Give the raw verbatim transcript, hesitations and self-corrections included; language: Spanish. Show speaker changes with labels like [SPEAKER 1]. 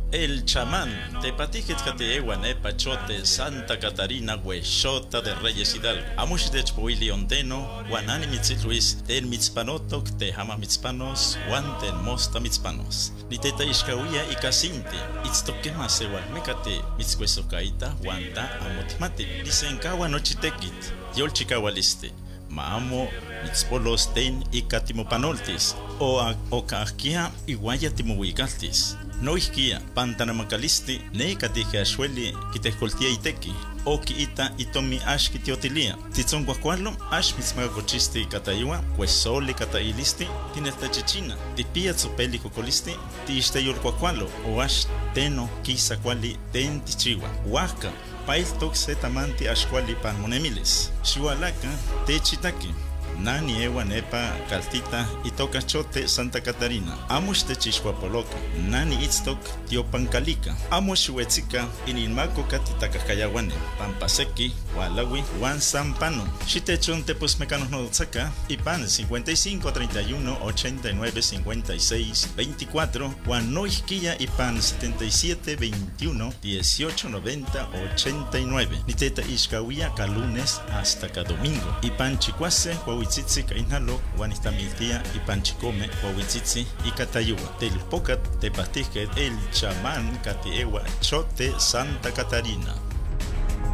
[SPEAKER 1] El chamán, tepatijet kateewa nepa chote Santa Catarina huexota de Reyes Hidalgo. Amuxitech poili onteno, guanani mitzitluis, ten mitzpanotok, te hama mitzpanos, guan ten mosta mitzpanos. Niteta ishkawia y casinti, itztokema sewal mecate, mitzcuesocaita, guanta amotmati, lisenkawa nochitekit, yol chikawaliste. Maamo mitzpolos ten y catimopanoltis, o ocaquia iguaya timohuigaltis. No isquia, pantanamacalisti, ne catija achueli, quitescoltia iteki, o ita itomi ash kitiotilia. Titzon guacualo, ash mitzmagacochisti cataiwa, cuesoli catailisti, tinetachichina, tipia tzopeli cocolisti, tiisteyol guacualo, o ash teno, quisa quali, ten tichiwa, huaca. Pail toxe tamanti ashquali pan monemiles. Shualaka, techitaki. Nani ewa nepa caltita itoka chote Santa Catarina. Amush techishwapoloka. Nani itztok tiopancalica. Amush huetzika inilmako katitakayawane. Pampaseki, walawi, wan sampano. Shitechon tepos mecanos nodotzaka. Ipan cincuenta y cinco, treinta y uno, ochenta y nueve, cincuenta y seis, veinticuatro. Wan noisquilla ipan setenta y siete, veintiuno, dieciocho, noventa, ochenta y nueve. Niteta ishkawia ka lunes hasta ka domingo. Ipan chicuase, Huahuitzitzi kainalo, Guanistamiltia y Panchicome, Huahuitzitzi y Catayua. Telpocat, Tepatijet, el chamán Catiewa, Chote, Santa Catarina.